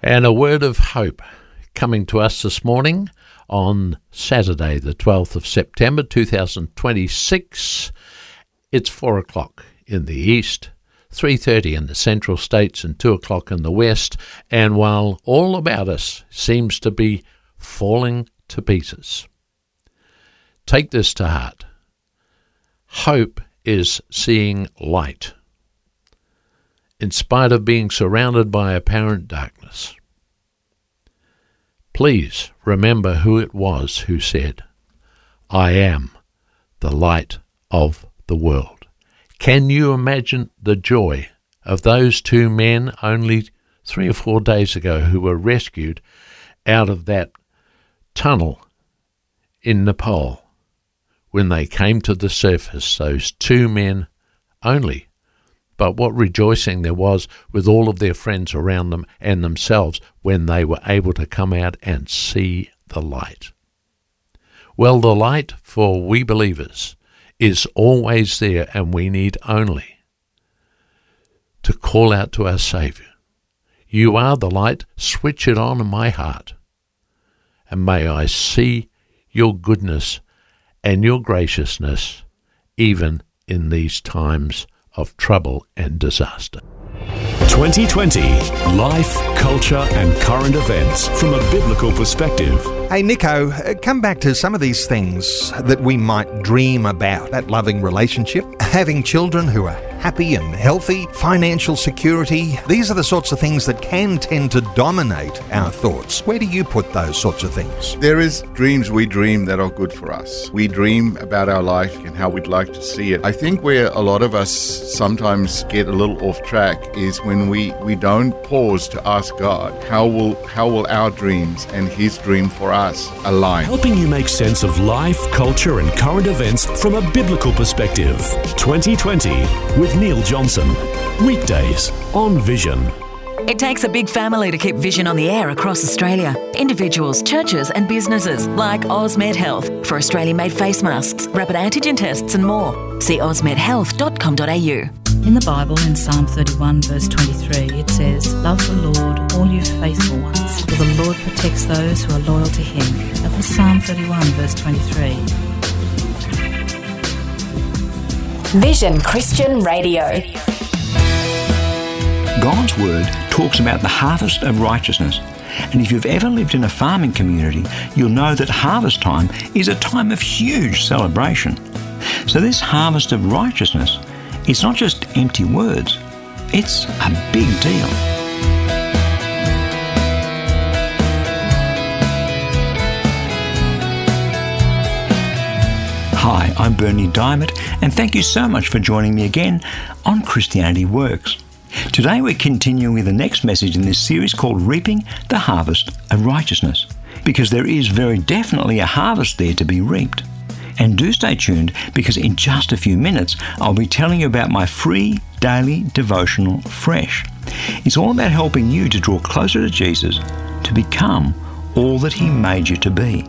And a word of hope coming to us this morning on Saturday, the 12th of September 2026. It's 4 o'clock in the east, 3:30 in the central states and 2 o'clock in the west. And while all about us seems to be falling to pieces, take this to heart. Hope is seeing light, in spite of being surrounded by apparent darkness. Please remember who it was who said, "I am the light of the world." Can you imagine the joy of those two men only 3 or 4 days ago who were rescued out of that tunnel in Nepal when they came to the surface, those two men only? But what rejoicing there was with all of their friends around them and themselves when they were able to come out and see the light. Well, the light for we believers is always there, and we need only to call out to our Saviour. You are the light, switch it on in my heart, and may I see your goodness and your graciousness even in these times of trouble and disaster. 2020 Life, Culture and Current Events from a Biblical Perspective. Hey Nico, come back to some of these things that we might dream about. That loving relationship, having children who are happy and healthy, financial security. These are the sorts of things that can tend to dominate our thoughts. Where do you put those sorts of things? There is dreams we dream that are good for us. We dream about our life and how we'd like to see it. I think where a lot of us sometimes get a little off track is when we don't pause to ask God, how will our dreams and His dream for us align? Helping you make sense of life, culture and current events from a biblical perspective. 2020 with Neil Johnson. Weekdays on Vision. It takes a big family to keep Vision on the air across Australia. Individuals, churches and businesses like Osmed Health for Australian-made face masks, rapid antigen tests and more. See osmedhealth.com.au. In the Bible, in Psalm 31 verse 23, it says, "Love the Lord, all you faithful ones, for the Lord protects those who are loyal to Him." That was Psalm 31 verse 23. Vision Christian Radio. God's Word talks about the harvest of righteousness. And if you've ever lived in a farming community, you'll know that harvest time is a time of huge celebration. So this harvest of righteousness, it's not just empty words, it's a big deal. Hi, I'm Bernie Diamond, and thank you so much for joining me again on Christianity Works. Today we're continuing with the next message in this series called Reaping the Harvest of Righteousness, because there is very definitely a harvest there to be reaped. And do stay tuned, because in just a few minutes I'll be telling you about my free daily devotional, Fresh. It's all about helping you to draw closer to Jesus, to become all that He made you to be.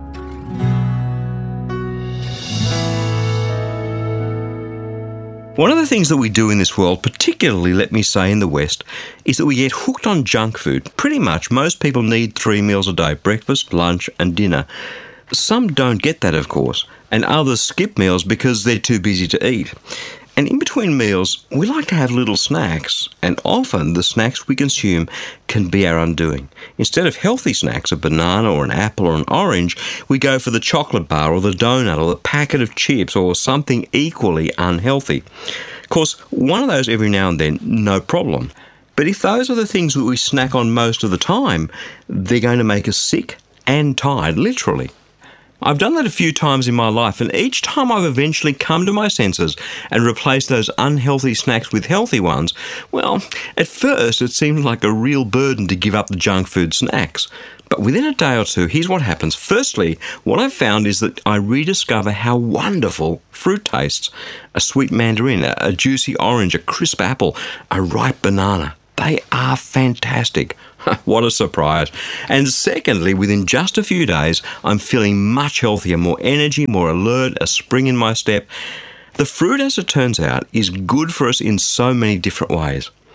One of the things that we do in this world, particularly, let me say, in the West, is that we get hooked on junk food. Pretty much most people need 3 meals a day, breakfast, lunch and dinner. Some don't get that, of course, and others skip meals because they're too busy to eat. And in between meals, we like to have little snacks, and often the snacks we consume can be our undoing. Instead of healthy snacks, a banana or an apple or an orange, we go for the chocolate bar or the donut or the packet of chips or something equally unhealthy. Of course, one of those every now and then, no problem. But if those are the things that we snack on most of the time, they're going to make us sick and tired, literally. I've done that a few times in my life, and each time I've eventually come to my senses and replaced those unhealthy snacks with healthy ones, well, at first it seemed like a real burden to give up the junk food snacks. But within a day or two, here's what happens. Firstly, what I've found is that I rediscover how wonderful fruit tastes. A sweet mandarin, a juicy orange, a crisp apple, a ripe banana. They are fantastic. What a surprise. And secondly, within just a few days, I'm feeling much healthier, more energy, more alert, a spring in my step. The fruit, as it turns out, is good for us in so many different ways.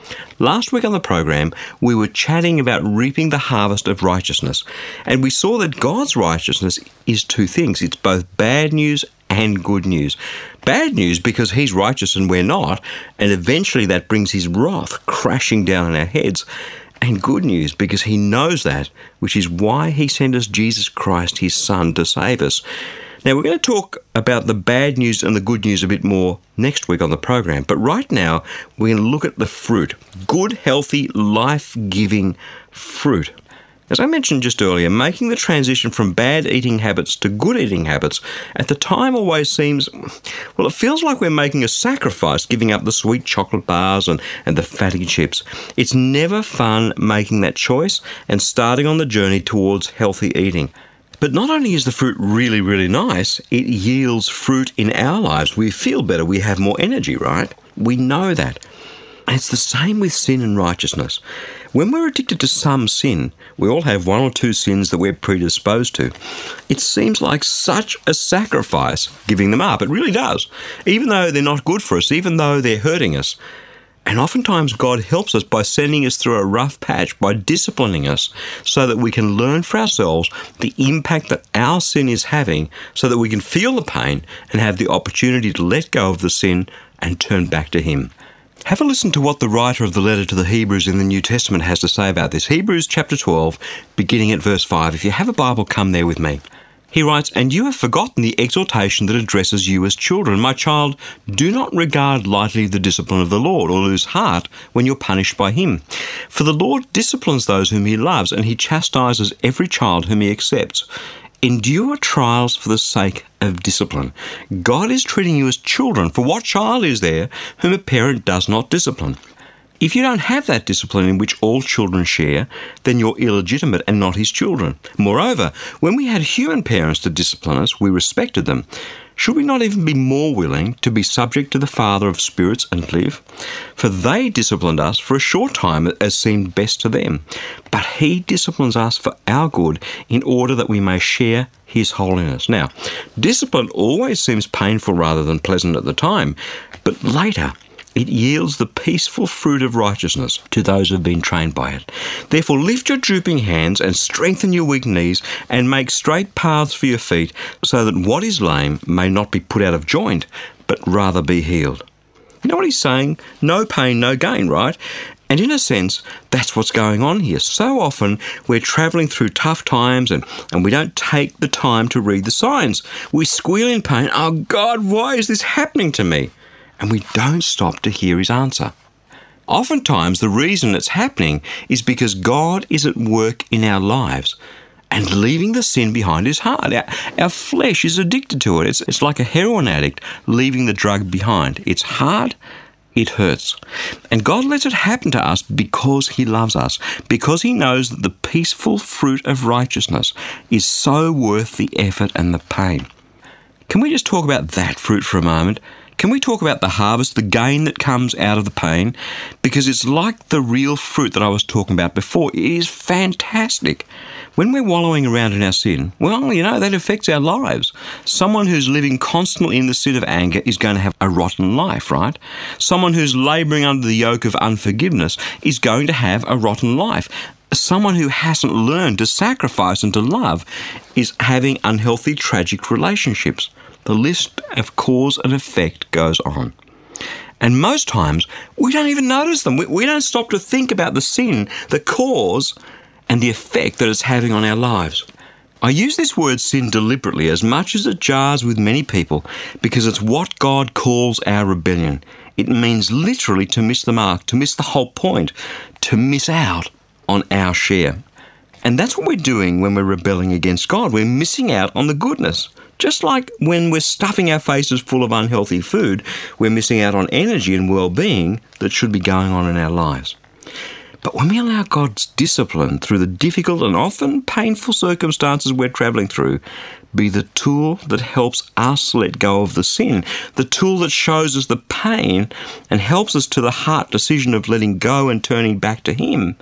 Last week on the program, we were chatting about reaping the harvest of righteousness, and we saw that God's righteousness is two things. It's both bad news and good news. Bad news because he's righteous and we're not, and eventually that brings his wrath crashing down on our heads. And good news because he knows that, which is why he sent us Jesus Christ, his Son, to save us. Now, we're going to talk about the bad news and the good news a bit more next week on the program. But right now, we're going to look at the fruit. Good, healthy, life-giving fruit. As I mentioned just earlier, making the transition from bad eating habits to good eating habits at the time always seems, well, it feels like we're making a sacrifice, giving up the sweet chocolate bars and the fatty chips. It's never fun making that choice and starting on the journey towards healthy eating. But not only is the fruit really, really nice, it yields fruit in our lives. We feel better, we have more energy, right? We know that. And it's the same with sin and righteousness. When we're addicted to some sin, we all have one or two sins that we're predisposed to. It seems like such a sacrifice giving them up. It really does. Even though they're not good for us, even though they're hurting us. And oftentimes God helps us by sending us through a rough patch, by disciplining us so that we can learn for ourselves the impact that our sin is having so that we can feel the pain and have the opportunity to let go of the sin and turn back to him. Have a listen to what the writer of the letter to the Hebrews in the New Testament has to say about this. Hebrews chapter 12, beginning at verse 5. If you have a Bible, come there with me. He writes, "And you have forgotten the exhortation that addresses you as children. My child, do not regard lightly the discipline of the Lord, or lose heart when you're punished by him. For the Lord disciplines those whom he loves, and he chastises every child whom he accepts. Endure trials for the sake of discipline." God is treating you as children. For what child is there whom a parent does not discipline? If you don't have that discipline in which all children share, then you're illegitimate and not his children. Moreover, when we had human parents to discipline us, we respected them. Should we not even be more willing to be subject to the Father of spirits and live? For they disciplined us for a short time as seemed best to them. But he disciplines us for our good in order that we may share his holiness. Now, discipline always seems painful rather than pleasant at the time, but later it yields the peaceful fruit of righteousness to those who have been trained by it. Therefore, lift your drooping hands and strengthen your weak knees and make straight paths for your feet so that what is lame may not be put out of joint, but rather be healed. You know what he's saying? No pain, no gain, right? And in a sense, that's what's going on here. So often we're travelling through tough times and we don't take the time to read the signs. We squeal in pain. Oh God, why is this happening to me? And we don't stop to hear his answer. Oftentimes, the reason it's happening is because God is at work in our lives and leaving the sin behind his heart. Our flesh is addicted to it. It's like a heroin addict leaving the drug behind. It's hard, it hurts. And God lets it happen to us because he loves us, because he knows that the peaceful fruit of righteousness is so worth the effort and the pain. Can we just talk about that fruit for a moment? Can we talk about the harvest, the gain that comes out of the pain? Because it's like the real fruit that I was talking about before. It is fantastic. When we're wallowing around in our sin, well, you know, that affects our lives. Someone who's living constantly in the sin of anger is going to have a rotten life, right? Someone who's labouring under the yoke of unforgiveness is going to have a rotten life. Someone who hasn't learned to sacrifice and to love is having unhealthy, tragic relationships. The list of cause and effect goes on. And most times, we don't even notice them. We don't stop to think about the sin, the cause, and the effect that it's having on our lives. I use this word sin deliberately as much as it jars with many people because it's what God calls our rebellion. It means literally to miss the mark, to miss the whole point, to miss out on our share. And that's what we're doing when we're rebelling against God. We're missing out on the goodness. Just like when we're stuffing our faces full of unhealthy food, we're missing out on energy and well-being that should be going on in our lives. But when we allow God's discipline through the difficult and often painful circumstances we're travelling through be the tool that helps us let go of the sin, the tool that shows us the pain and helps us to the heart decision of letting go and turning back to Him,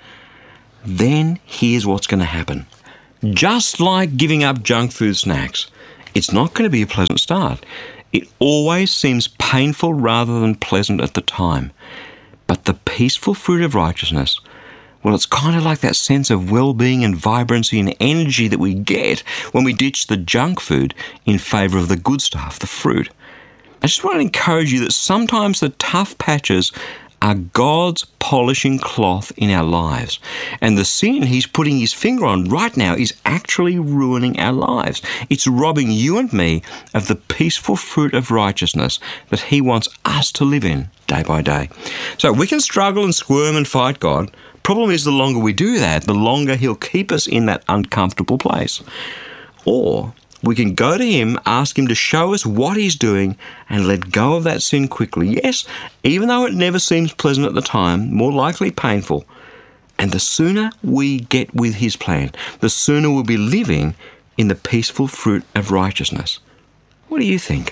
then here's what's going to happen. Just like giving up junk food snacks, it's not going to be a pleasant start. It always seems painful rather than pleasant at the time. But the peaceful fruit of righteousness, well, it's kind of like that sense of well-being and vibrancy and energy that we get when we ditch the junk food in favour of the good stuff, the fruit. I just want to encourage you that sometimes the tough patches are God's polishing cloth in our lives. And the sin He's putting His finger on right now is actually ruining our lives. It's robbing you and me of the peaceful fruit of righteousness that He wants us to live in day by day. So we can struggle and squirm and fight God. Problem is, the longer we do that, the longer He'll keep us in that uncomfortable place. Or we can go to Him, ask Him to show us what He's doing, and let go of that sin quickly. Yes, even though it never seems pleasant at the time, more likely painful. And the sooner we get with His plan, the sooner we'll be living in the peaceful fruit of righteousness. What do you think?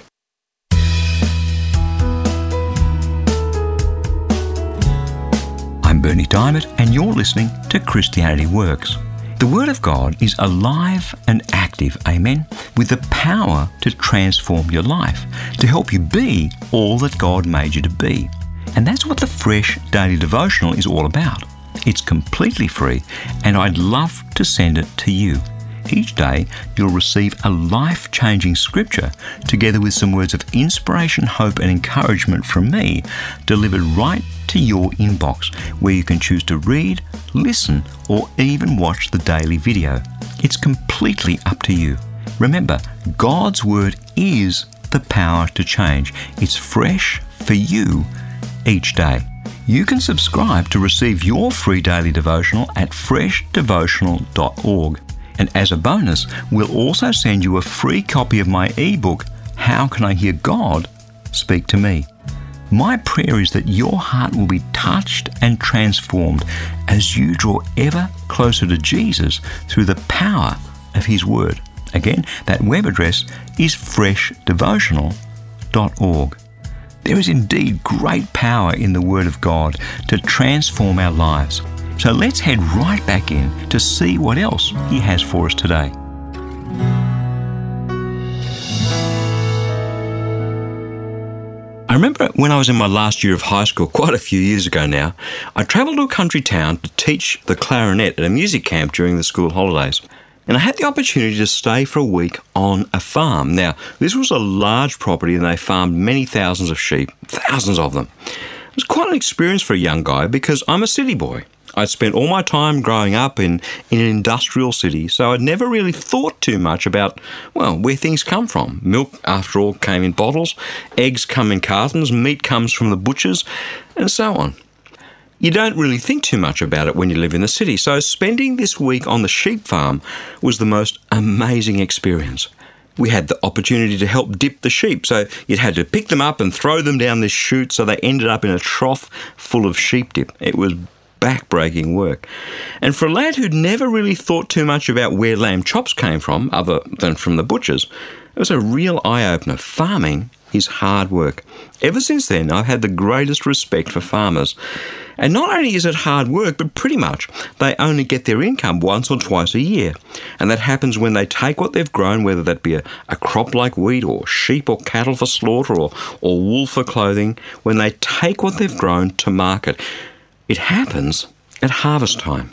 I'm Bernie Diamond, and you're listening to Christianity Works. The Word of God is alive and active, amen, with the power to transform your life, to help you be all that God made you to be. And that's what the Fresh Daily Devotional is all about. It's completely free, and I'd love to send it to you. Each day, you'll receive a life-changing scripture together with some words of inspiration, hope and encouragement from me, delivered right to your inbox, where you can choose to read, listen, or even watch the daily video. It's completely up to you. Remember, God's Word is the power to change. It's fresh for you each day. You can subscribe to receive your free daily devotional at freshdevotional.org. And as a bonus, we'll also send you a free copy of my ebook, How Can I Hear God Speak to Me? My prayer is that your heart will be touched and transformed as you draw ever closer to Jesus through the power of His Word. Again, that web address is freshdevotional.org. There is indeed great power in the Word of God to transform our lives. So let's head right back in to see what else He has for us today. I remember when I was in my last year of high school, quite a few years ago now, I travelled to a country town to teach the clarinet at a music camp during the school holidays. And I had the opportunity to stay for a week on a farm. Now, this was a large property and they farmed many thousands of sheep, thousands of them. It was quite an experience for a young guy because I'm a city boy. I'd spent all my time growing up in an industrial city, so I'd never really thought too much about, well, where things come from. Milk, after all, came in bottles, eggs come in cartons, meat comes from the butchers, and so on. You don't really think too much about it when you live in the city, so spending this week on the sheep farm was the most amazing experience. We had the opportunity to help dip the sheep, so you'd had to pick them up and throw them down this chute so they ended up in a trough full of sheep dip. It was back-breaking work. And for a lad who'd never really thought too much about where lamb chops came from, other than from the butchers, it was a real eye-opener. Farming is hard work. Ever since then, I've had the greatest respect for farmers. And not only is it hard work, but pretty much they only get their income once or twice a year. And that happens when they take what they've grown, whether that be a crop like wheat or sheep or cattle for slaughter or wool for clothing, when they take what they've grown to market. It happens at harvest time.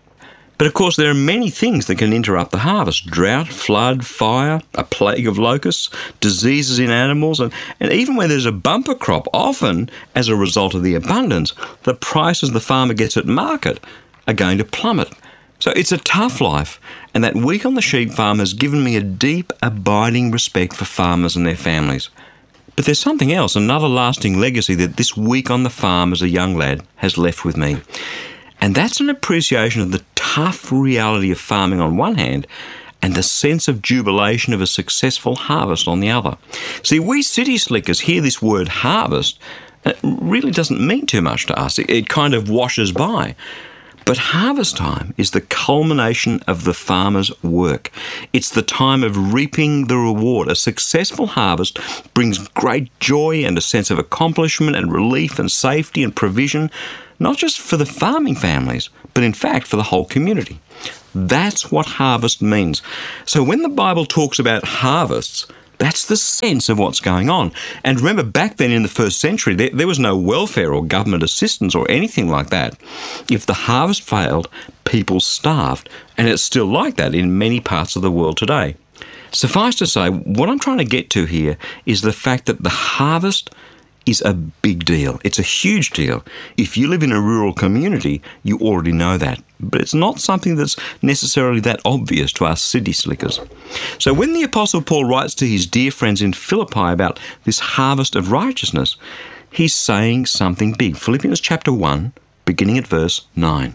But of course, there are many things that can interrupt the harvest. Drought, flood, fire, a plague of locusts, diseases in animals, and even when there's a bumper crop, often as a result of the abundance, the prices the farmer gets at market are going to plummet. So it's a tough life, and that week on the sheep farm has given me a deep, abiding respect for farmers and their families. But there's something else, another lasting legacy that this week on the farm as a young lad has left with me. And that's an appreciation of the tough reality of farming on one hand and the sense of jubilation of a successful harvest on the other. See, we city slickers hear this word harvest, and it really doesn't mean too much to us. It kind of washes by. But harvest time is the culmination of the farmer's work. It's the time of reaping the reward. A successful harvest brings great joy and a sense of accomplishment and relief and safety and provision, not just for the farming families, but in fact for the whole community. That's what harvest means. So when the Bible talks about harvests, That's the sense of what's going on. And remember, back then in the first century, there was no welfare or government assistance or anything like that. If the harvest failed, people starved. And it's still like that in many parts of the world today. Suffice to say, what I'm trying to get to here is the fact that the harvest is a big deal. It's a huge deal. If you live in a rural community, you already know that. But it's not something that's necessarily that obvious to us city slickers. So when the Apostle Paul writes to his dear friends in Philippi about this harvest of righteousness, he's saying something big. Philippians chapter 1, beginning at verse 9.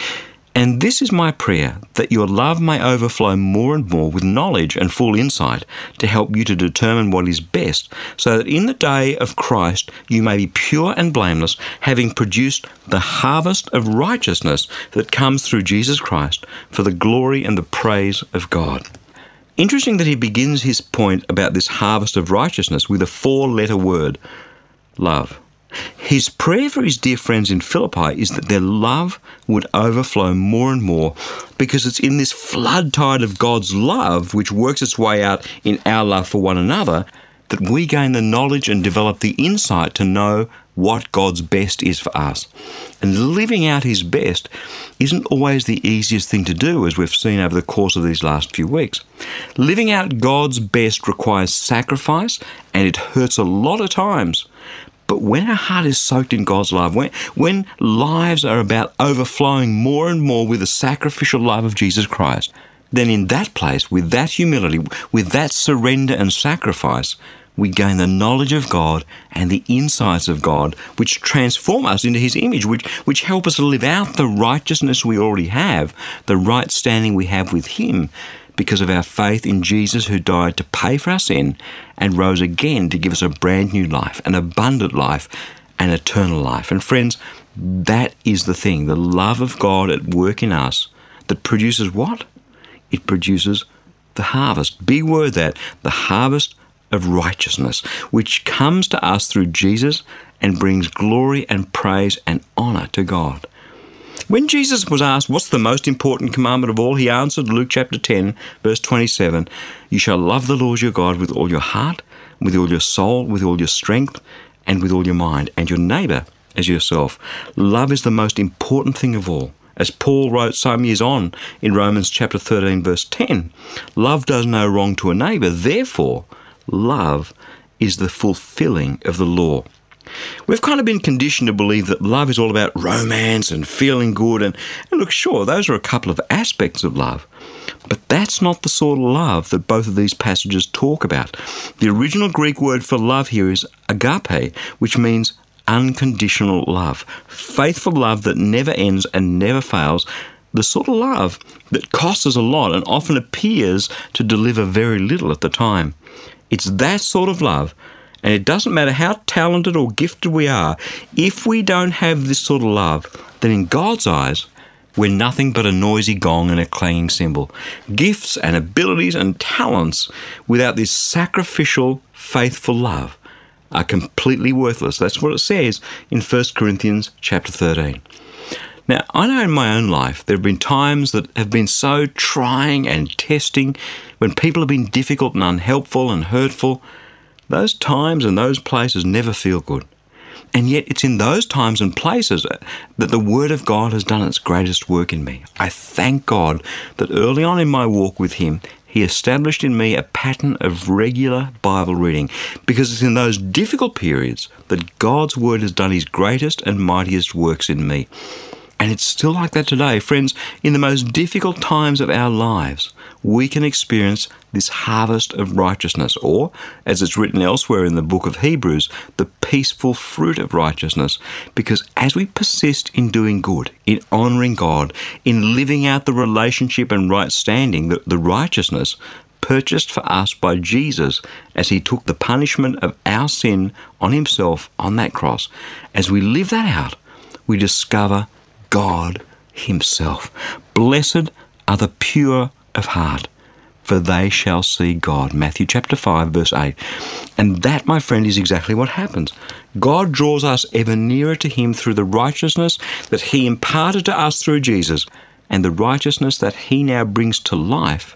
And this is my prayer, that your love may overflow more and more with knowledge and full insight to help you to determine what is best, so that in the day of Christ you may be pure and blameless, having produced the harvest of righteousness that comes through Jesus Christ for the glory and the praise of God. Interesting that he begins his point about this harvest of righteousness with a 4-letter word, love. His prayer for his dear friends in Philippi is that their love would overflow more and more, because it's in this flood tide of God's love, which works its way out in our love for one another, that we gain the knowledge and develop the insight to know what God's best is for us. And living out his best isn't always the easiest thing to do, as we've seen over the course of these last few weeks. Living out God's best requires sacrifice, and it hurts a lot of times. But when our heart is soaked in God's love, when lives are about overflowing more and more with the sacrificial love of Jesus Christ, then in that place, with that humility, with that surrender and sacrifice, we gain the knowledge of God and the insights of God, which transform us into his image, which help us to live out the righteousness we already have, the right standing we have with him, because of our faith in Jesus, who died to pay for our sin and rose again to give us a brand new life, an abundant life, an eternal life. And friends, that is the thing, the love of God at work in us that produces what? It produces the harvest. Big word that, the harvest of righteousness, which comes to us through Jesus and brings glory and praise and honour to God. When Jesus was asked, what's the most important commandment of all? He answered, Luke chapter 10, verse 27, you shall love the Lord your God with all your heart, with all your soul, with all your strength, and with all your mind, and your neighbour as yourself. Love is the most important thing of all. As Paul wrote some years on in Romans chapter 13, verse 10, love does no wrong to a neighbour, therefore love is the fulfilling of the law. We've kind of been conditioned to believe that love is all about romance and feeling good. And look, sure, those are a couple of aspects of love. But that's not the sort of love that both of these passages talk about. The original Greek word for love here is agape, which means unconditional love. Faithful love that never ends and never fails. The sort of love that costs us a lot and often appears to deliver very little at the time. It's that sort of love. And it doesn't matter how talented or gifted we are, if we don't have this sort of love, then in God's eyes, we're nothing but a noisy gong and a clanging cymbal. Gifts and abilities and talents without this sacrificial, faithful love are completely worthless. That's what it says in 1 Corinthians chapter 13. Now, I know in my own life there have been times that have been so trying and testing, when people have been difficult and unhelpful and hurtful. Those times and those places never feel good. And yet it's in those times and places that the Word of God has done its greatest work in me. I thank God that early on in my walk with him, he established in me a pattern of regular Bible reading, because it's in those difficult periods that God's Word has done his greatest and mightiest works in me. And it's still like that today. Friends, in the most difficult times of our lives, we can experience this harvest of righteousness, or, as it's written elsewhere in the book of Hebrews, the peaceful fruit of righteousness. Because as we persist in doing good, in honouring God, in living out the relationship and right standing, the righteousness purchased for us by Jesus as he took the punishment of our sin on himself on that cross, as we live that out, we discover God himself. Blessed are the pure of heart, for they shall see God. Matthew chapter 5, verse 8. And that, my friend, is exactly what happens. God draws us ever nearer to him through the righteousness that he imparted to us through Jesus, and the righteousness that he now brings to life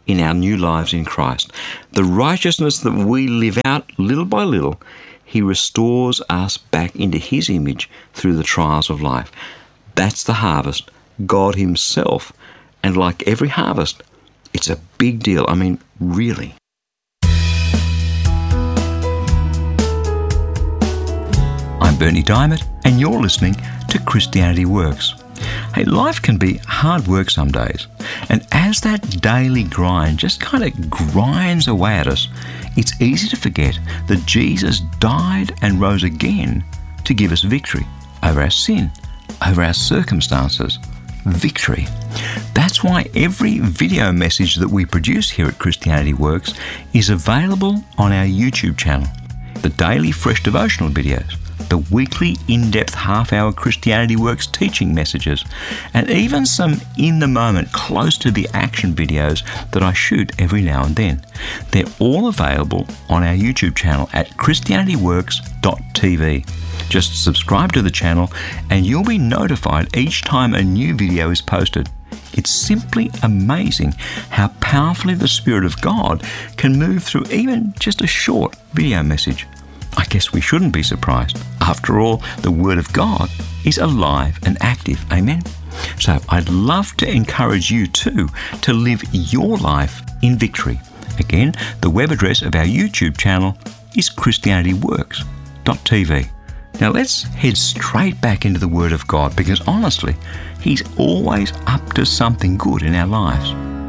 in our new lives in Christ. The righteousness that we live out little by little, He restores us back into His image through the trials of life. That's the harvest, God Himself. And like every harvest, it's a big deal. I mean, really. I'm Bernie Diamond, and you're listening to Christianity Works. Hey, life can be hard work some days, and as that daily grind just kind of grinds away at us, it's easy to forget that Jesus died and rose again to give us victory over our sin, over our circumstances. Victory. That's why every video message that we produce here at Christianity Works is available on our YouTube channel. The daily fresh devotional videos, the weekly in-depth half-hour Christianity Works teaching messages, and even some in-the-moment, close-to-the-action videos that I shoot every now and then. They're all available on our YouTube channel at christianityworks.tv. Just subscribe to the channel and you'll be notified each time a new video is posted. It's simply amazing how powerfully the Spirit of God can move through even just a short video message. I guess we shouldn't be surprised. After all, the Word of God is alive and active. Amen? So I'd love to encourage you too to live your life in victory. Again, the web address of our YouTube channel is christianityworks.tv. Now let's head straight back into the Word of God, because honestly, He's always up to something good in our lives.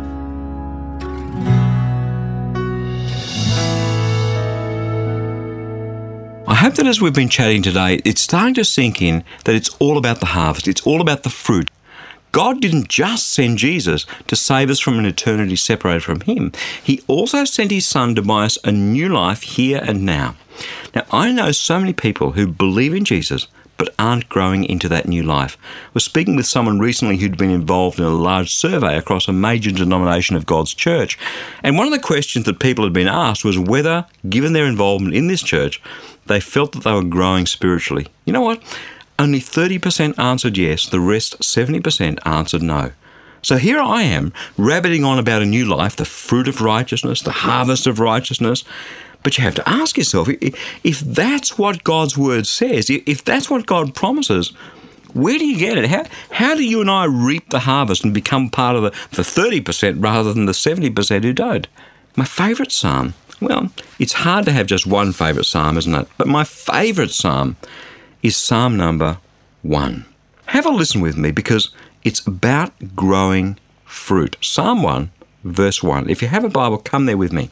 I hope that as we've been chatting today, it's starting to sink in that it's all about the harvest. It's all about the fruit. God didn't just send Jesus to save us from an eternity separated from Him. He also sent His Son to buy us a new life here and now. Now, I know so many people who believe in Jesus but aren't growing into that new life. I was speaking with someone recently who'd been involved in a large survey across a major denomination of God's church. And one of the questions that people had been asked was whether, given their involvement in this church, they felt that they were growing spiritually. You know what? Only 30% answered yes, the rest 70% answered no. So here I am, rabbiting on about a new life, the fruit of righteousness, the harvest of righteousness. But you have to ask yourself, if that's what God's Word says, if that's what God promises, where do you get it? How do you and I reap the harvest and become part of the 30% rather than the 70% who don't? My favourite psalm, well, it's hard to have just one favourite psalm, isn't it? But my favourite psalm is Psalm number 1. Have a listen with me, because it's about growing fruit. Psalm 1, verse 1. If you have a Bible, come there with me.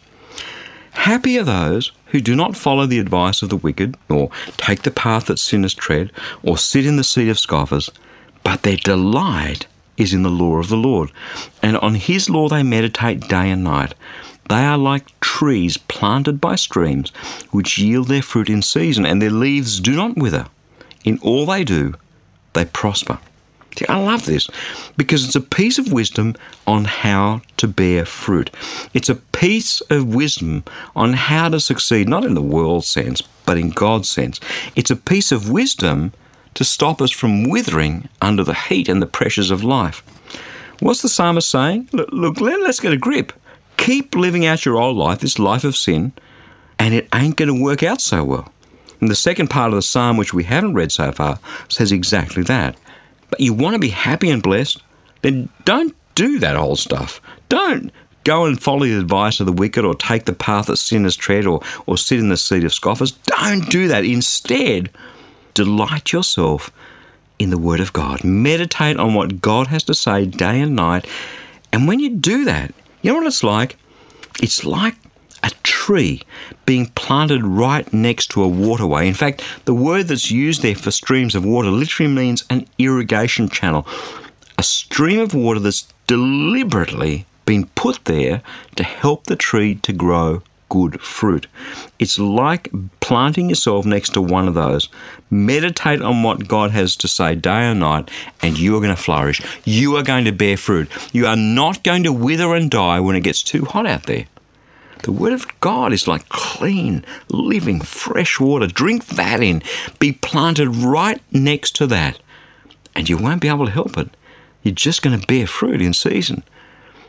Happy are those who do not follow the advice of the wicked, or take the path that sinners tread, or sit in the seat of scoffers, but their delight is in the law of the Lord, and on His law they meditate day and night. They are like trees planted by streams, which yield their fruit in season, and their leaves do not wither. In all they do, they prosper. See, I love this because it's a piece of wisdom on how to bear fruit. It's a piece of wisdom on how to succeed, not in the world sense, but in God's sense. It's a piece of wisdom to stop us from withering under the heat and the pressures of life. What's the psalmist saying? Look, let's get a grip. Keep living out your old life, this life of sin, and it ain't going to work out so well. And the second part of the psalm, which we haven't read so far, says exactly that. But you want to be happy and blessed? Then don't do that old stuff. Don't go and follow the advice of the wicked, or take the path that sinners tread, or sit in the seat of scoffers. Don't do that. Instead, delight yourself in the Word of God. Meditate on what God has to say day and night. And when you do that, you know what it's like? It's like a tree being planted right next to a waterway. In fact, the word that's used there for streams of water literally means an irrigation channel. A stream of water that's deliberately been put there to help the tree to grow good fruit. It's like planting yourself next to one of those. Meditate on what God has to say day and night, and you are going to flourish. You are going to bear fruit. You are not going to wither and die when it gets too hot out there. The Word of God is like clean, living, fresh water. Drink that in. Be planted right next to that, and you won't be able to help it. You're just going to bear fruit in season.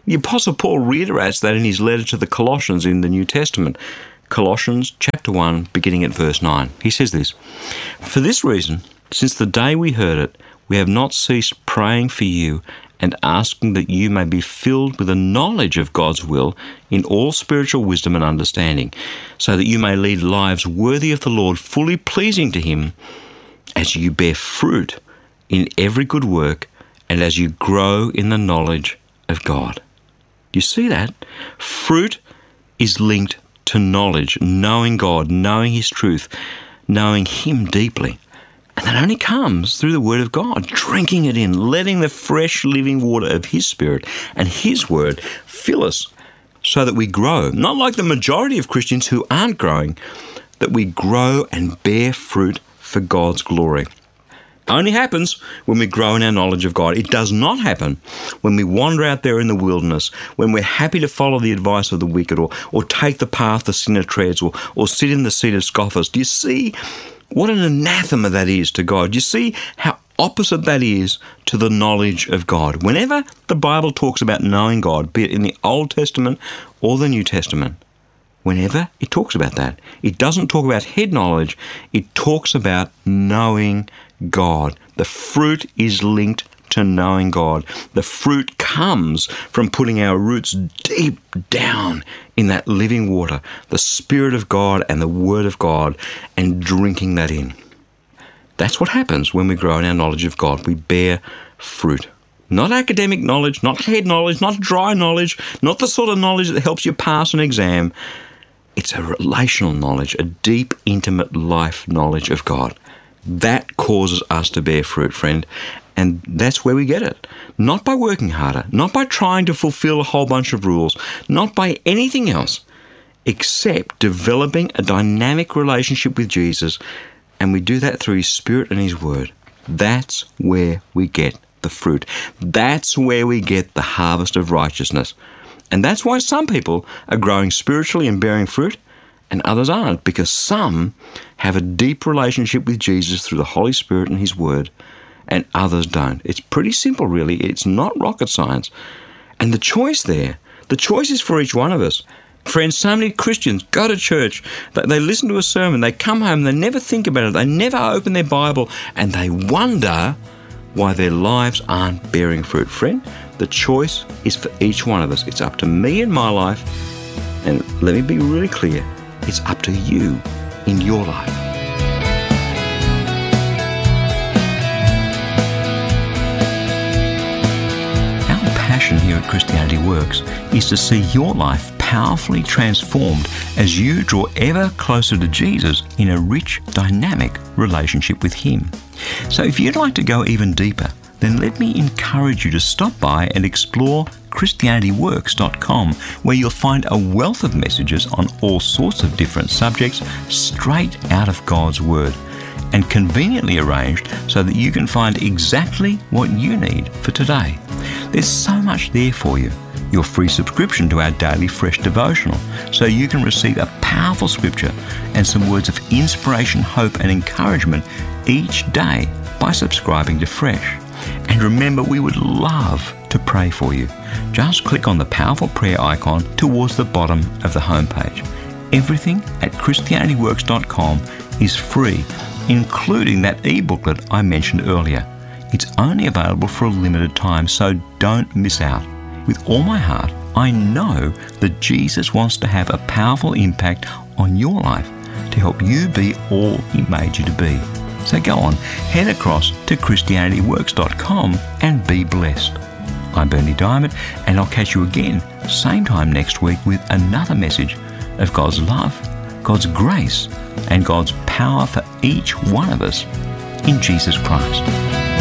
The Apostle Paul reiterates that in his letter to the Colossians in the New Testament. Colossians chapter 1, beginning at verse 9. He says this, "For this reason, since the day we heard it, we have not ceased praying for you and asking that you may be filled with the knowledge of God's will in all spiritual wisdom and understanding, so that you may lead lives worthy of the Lord, fully pleasing to Him, as you bear fruit in every good work and as you grow in the knowledge of God." You see that? Fruit is linked to knowledge, knowing God, knowing His truth, knowing Him deeply. And that only comes through the Word of God, drinking it in, letting the fresh living water of His Spirit and His Word fill us so that we grow. Not like the majority of Christians who aren't growing, that we grow and bear fruit for God's glory. Only happens when we grow in our knowledge of God. It does not happen when we wander out there in the wilderness, when we're happy to follow the advice of the wicked or take the path the sinner treads or sit in the seat of scoffers. Do you see what an anathema that is to God? Do you see how opposite that is to the knowledge of God? Whenever the Bible talks about knowing God, be it in the Old Testament or the New Testament, whenever it talks about that, it doesn't talk about head knowledge, it talks about knowing God. The fruit is linked to knowing God. The fruit comes from putting our roots deep down in that living water, the Spirit of God and the Word of God, and drinking that in. That's what happens when we grow in our knowledge of God. We bear fruit. Not academic knowledge, not head knowledge, not dry knowledge, not the sort of knowledge that helps you pass an exam. It's a relational knowledge, a deep, intimate life knowledge of God. That causes us to bear fruit, friend. And that's where we get it. Not by working harder, not by trying to fulfill a whole bunch of rules, not by anything else, except developing a dynamic relationship with Jesus. And we do that through His Spirit and His Word. That's where we get the fruit. That's where we get the harvest of righteousness. And that's why some people are growing spiritually and bearing fruit, and others aren't, because some have a deep relationship with Jesus through the Holy Spirit and His Word, and others don't. It's pretty simple, really. It's not rocket science. And the choice is for each one of us. Friends, so many Christians go to church, they listen to a sermon, they come home, they never think about it, they never open their Bible, and they wonder why their lives aren't bearing fruit. Friend, the choice is for each one of us. It's up to me in my life, and let me be really clear, it's up to you in your life. Our passion here at Christianity Works is to see your life powerfully transformed as you draw ever closer to Jesus in a rich, dynamic relationship with Him. So if you'd like to go even deeper, then let me encourage you to stop by and explore ChristianityWorks.com, where you'll find a wealth of messages on all sorts of different subjects straight out of God's Word, and conveniently arranged so that you can find exactly what you need for today. There's so much there for you. Your free subscription to our daily Fresh devotional, so you can receive a powerful scripture and some words of inspiration, hope and encouragement each day by subscribing to Fresh. And remember, we would love to pray for you. Just click on the powerful prayer icon towards the bottom of the homepage. Everything at ChristianityWorks.com is free, including that e-booklet I mentioned earlier. It's only available for a limited time, so don't miss out. With all my heart, I know that Jesus wants to have a powerful impact on your life to help you be all He made you to be. So go on, head across to ChristianityWorks.com and be blessed. I'm Bernie Diamond, and I'll catch you again same time next week with another message of God's love, God's grace, and God's power for each one of us in Jesus Christ.